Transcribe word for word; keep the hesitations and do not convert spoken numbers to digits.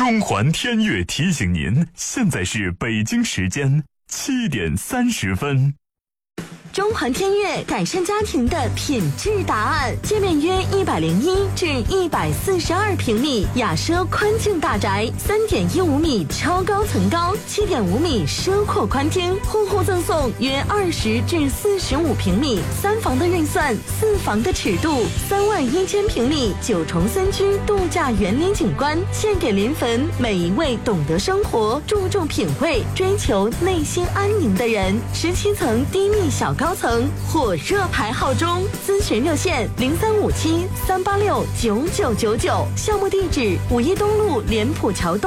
中环天悦提醒您，现在是北京时间七点三十分。 中环天悦改善家庭的品质答案，界面约一百零一至一百四十二平米，雅奢宽净大宅，三点一五米超高层高，七点五米奢阔宽厅，户户赠送约二十至四十五平米三房的运算，四房的尺度，三万一千平米九重三居度假园林景观，献给临汾每一位懂得生活、注重品味、追求内心安宁的人。十七层低密小高层火热排号中，咨询热线零三五七三八六九九九九，项目地址五一东路莲浦桥东。